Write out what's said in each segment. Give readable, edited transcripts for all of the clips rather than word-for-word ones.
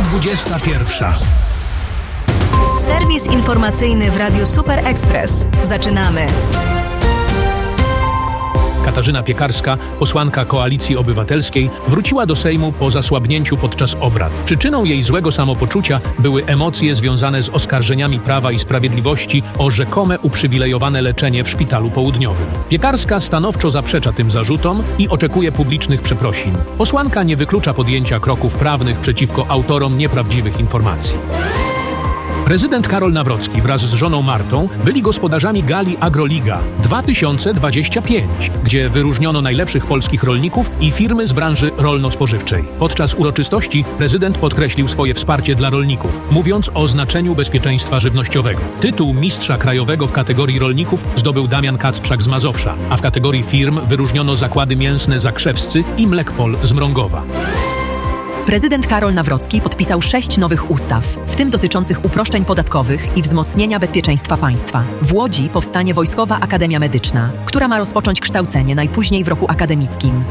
21. Serwis informacyjny w Radiu Super Express. Zaczynamy. Katarzyna Piekarska, posłanka Koalicji Obywatelskiej, wróciła do Sejmu po zasłabnięciu podczas obrad. Przyczyną jej złego samopoczucia były emocje związane z oskarżeniami Prawa i Sprawiedliwości o rzekome uprzywilejowane leczenie w Szpitalu Południowym. Piekarska stanowczo zaprzecza tym zarzutom i oczekuje publicznych przeprosin. Posłanka nie wyklucza podjęcia kroków prawnych przeciwko autorom nieprawdziwych informacji. Prezydent Karol Nawrocki wraz z żoną Martą byli gospodarzami gali AgroLiga 2025, gdzie wyróżniono najlepszych polskich rolników i firmy z branży rolno-spożywczej. Podczas uroczystości prezydent podkreślił swoje wsparcie dla rolników, mówiąc o znaczeniu bezpieczeństwa żywnościowego. Tytuł mistrza krajowego w kategorii rolników zdobył Damian Kacprzak z Mazowsza, a w kategorii firm wyróżniono zakłady mięsne Zakrzewscy i Mlekpol z Mrągowa. Prezydent Karol Nawrocki podpisał 6 nowych ustaw, w tym dotyczących uproszczeń podatkowych i wzmocnienia bezpieczeństwa państwa. W Łodzi powstanie Wojskowa Akademia Medyczna, która ma rozpocząć kształcenie najpóźniej w roku akademickim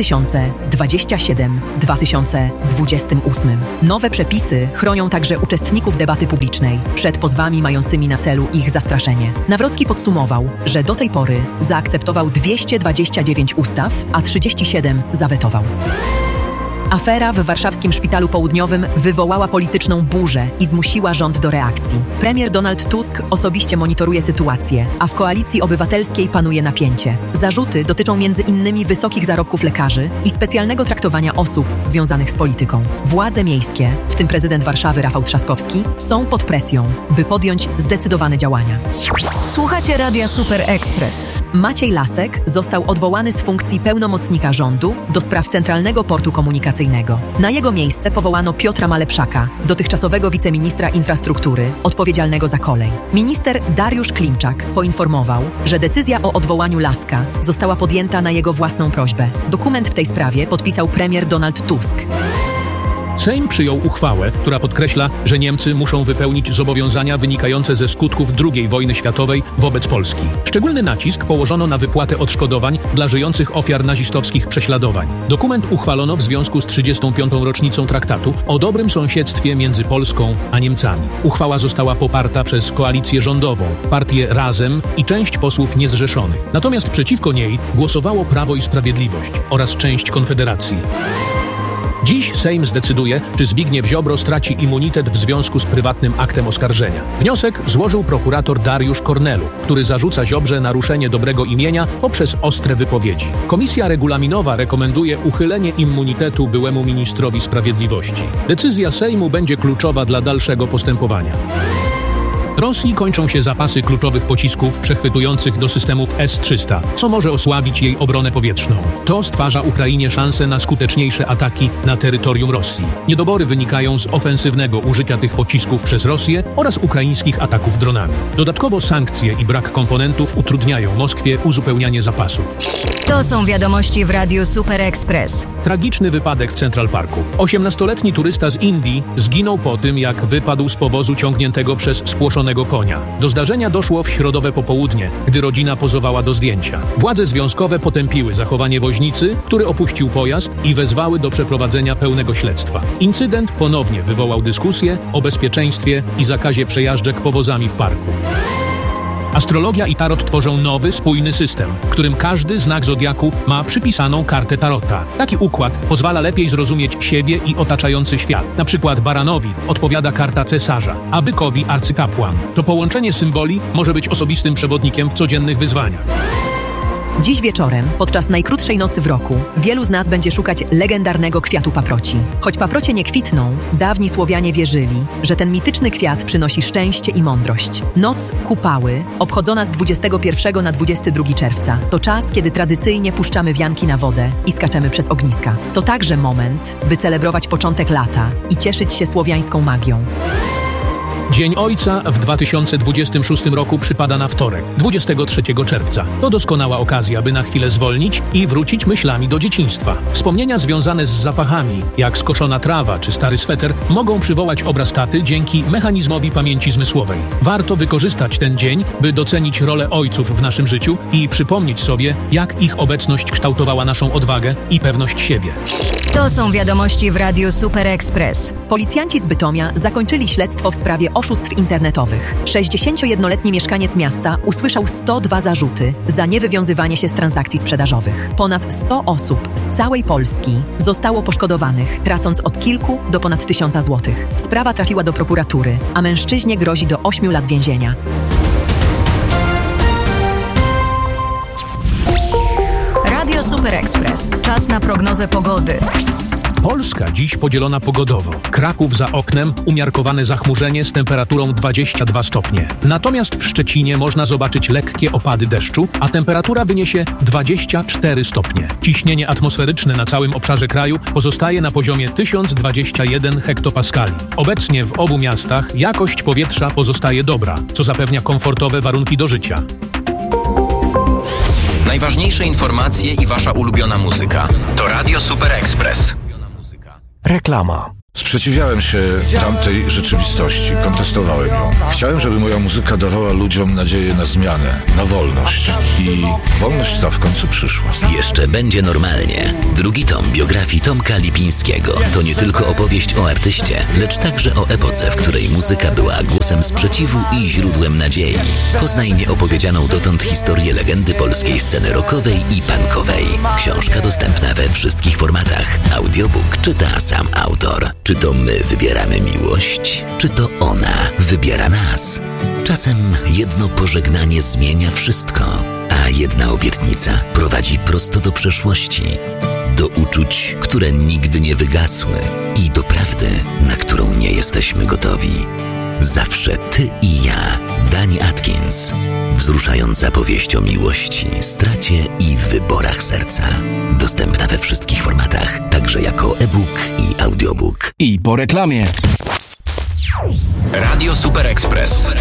2027-2028. Nowe przepisy chronią także uczestników debaty publicznej przed pozwami mającymi na celu ich zastraszenie. Nawrocki podsumował, że do tej pory zaakceptował 229 ustaw, a 37 zawetował. Afera w warszawskim Szpitalu Południowym wywołała polityczną burzę i zmusiła rząd do reakcji. Premier Donald Tusk osobiście monitoruje sytuację, a w Koalicji Obywatelskiej panuje napięcie. Zarzuty dotyczą m.in. wysokich zarobków lekarzy i specjalnego traktowania osób związanych z polityką. Władze miejskie, w tym prezydent Warszawy Rafał Trzaskowski, są pod presją, by podjąć zdecydowane działania. Słuchacie Radia Super Express. Maciej Lasek został odwołany z funkcji pełnomocnika rządu do spraw Centralnego Portu Komunikacyjnego. Na jego miejsce powołano Piotra Malepszaka, dotychczasowego wiceministra infrastruktury, odpowiedzialnego za kolej. Minister Dariusz Klimczak poinformował, że decyzja o odwołaniu Laska została podjęta na jego własną prośbę. Dokument w tej sprawie podpisał premier Donald Tusk. Sejm przyjął uchwałę, która podkreśla, że Niemcy muszą wypełnić zobowiązania wynikające ze skutków II wojny światowej wobec Polski. Szczególny nacisk położono na wypłatę odszkodowań dla żyjących ofiar nazistowskich prześladowań. Dokument uchwalono w związku z 35. rocznicą traktatu o dobrym sąsiedztwie między Polską a Niemcami. Uchwała została poparta przez koalicję rządową, partię Razem i część posłów niezrzeszonych. Natomiast przeciwko niej głosowało Prawo i Sprawiedliwość oraz część Konfederacji. Dziś Sejm zdecyduje, czy Zbigniew Ziobro straci immunitet w związku z prywatnym aktem oskarżenia. Wniosek złożył prokurator Dariusz Kornelu, który zarzuca Ziobrze naruszenie dobrego imienia poprzez ostre wypowiedzi. Komisja regulaminowa rekomenduje uchylenie immunitetu byłemu ministrowi sprawiedliwości. Decyzja Sejmu będzie kluczowa dla dalszego postępowania. Rosji kończą się zapasy kluczowych pocisków przechwytujących do systemów S-300, co może osłabić jej obronę powietrzną. To stwarza Ukrainie szansę na skuteczniejsze ataki na terytorium Rosji. Niedobory wynikają z ofensywnego użycia tych pocisków przez Rosję oraz ukraińskich ataków dronami. Dodatkowo sankcje i brak komponentów utrudniają Moskwie uzupełnianie zapasów. To są wiadomości w Radiu Super Express. Tragiczny wypadek w Central Parku. 18-letni turysta z Indii zginął po tym, jak wypadł z powozu ciągniętego przez spłoszonego konia. Do zdarzenia doszło w środowe popołudnie, gdy rodzina pozowała do zdjęcia. Władze związkowe potępiły zachowanie woźnicy, który opuścił pojazd, i wezwały do przeprowadzenia pełnego śledztwa. Incydent ponownie wywołał dyskusję o bezpieczeństwie i zakazie przejażdżek powozami w parku. Astrologia i tarot tworzą nowy, spójny system, w którym każdy znak zodiaku ma przypisaną kartę tarota. Taki układ pozwala lepiej zrozumieć siebie i otaczający świat. Na przykład baranowi odpowiada karta cesarza, a bykowi arcykapłan. To połączenie symboli może być osobistym przewodnikiem w codziennych wyzwaniach. Dziś wieczorem, podczas najkrótszej nocy w roku, wielu z nas będzie szukać legendarnego kwiatu paproci. Choć paprocie nie kwitną, dawni Słowianie wierzyli, że ten mityczny kwiat przynosi szczęście i mądrość. Noc Kupały, obchodzona z 21 na 22 czerwca, to czas, kiedy tradycyjnie puszczamy wianki na wodę i skaczemy przez ogniska. To także moment, by celebrować początek lata i cieszyć się słowiańską magią. Dzień Ojca w 2026 roku przypada na wtorek, 23 czerwca. To doskonała okazja, by na chwilę zwolnić i wrócić myślami do dzieciństwa. Wspomnienia związane z zapachami, jak skoszona trawa czy stary sweter, mogą przywołać obraz taty dzięki mechanizmowi pamięci zmysłowej. Warto wykorzystać ten dzień, by docenić rolę ojców w naszym życiu i przypomnieć sobie, jak ich obecność kształtowała naszą odwagę i pewność siebie. To są wiadomości w Radiu Super Express. Policjanci z Bytomia zakończyli śledztwo w sprawie oszustw internetowych. 61-letni mieszkaniec miasta usłyszał 102 zarzuty za niewywiązywanie się z transakcji sprzedażowych. Ponad 100 osób z całej Polski zostało poszkodowanych, tracąc od kilku do ponad 1000 złotych. Sprawa trafiła do prokuratury, a mężczyźnie grozi do 8 lat więzienia. Radio Super Express. Czas na prognozę pogody. Polska dziś podzielona pogodowo. Kraków za oknem, umiarkowane zachmurzenie z temperaturą 22 stopnie. Natomiast w Szczecinie można zobaczyć lekkie opady deszczu, a temperatura wyniesie 24 stopnie. Ciśnienie atmosferyczne na całym obszarze kraju pozostaje na poziomie 1021 hektopaskali. Obecnie w obu miastach jakość powietrza pozostaje dobra, co zapewnia komfortowe warunki do życia. Najważniejsze informacje i wasza ulubiona muzyka. To Radio Super Express. Reklama. Sprzeciwiałem się tamtej rzeczywistości, kontestowałem ją. Chciałem, żeby moja muzyka dawała ludziom nadzieję na zmianę, na wolność. I wolność ta w końcu przyszła. Jeszcze będzie normalnie. Drugi tom biografii Tomka Lipińskiego to nie tylko opowieść o artyście, lecz także o epoce, w której muzyka była głosem sprzeciwu i źródłem nadziei. Poznaj nieopowiedzianą dotąd historię legendy polskiej sceny rockowej i punkowej. Książka dostępna we wszystkich formatach. Audiobook czyta sam autor. Czy to my wybieramy miłość, czy to ona wybiera nas? Czasem jedno pożegnanie zmienia wszystko, a jedna obietnica prowadzi prosto do przeszłości, do uczuć, które nigdy nie wygasły i do prawdy, na którą nie jesteśmy gotowi. Zawsze ty i ja. Dani Atkins. Wzruszająca powieść o miłości, stracie i wyborach serca. Dostępna we wszystkich formatach, także jako e-book i audiobook. I po reklamie. Radio Super Express.